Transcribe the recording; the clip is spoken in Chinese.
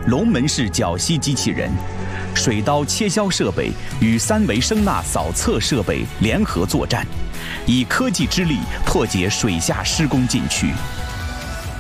龙门式绞吸机器人、水刀切削设备与3维声呐扫测设备联合作战，以科技之力破解水下施工禁区。